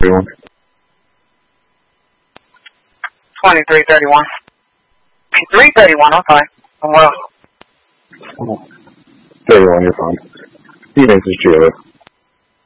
2331. 2331. 331, okay. Well. 31, you're fine. Phoenix is Jailer.